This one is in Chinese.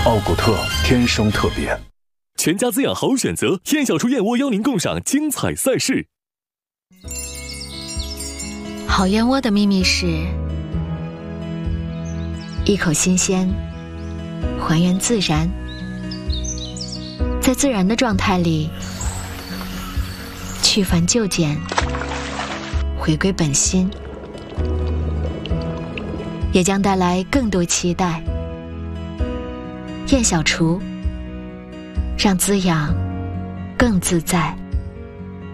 奥古特天生特别， 全家滋养好选择。燕小厨燕窝邀您共赏精彩赛事。 好燕窝的秘密是一口新鲜，还原自然，在自然的状态里去繁就简，回归本心，也将带来更多期待。燕小厨，让滋养更自在。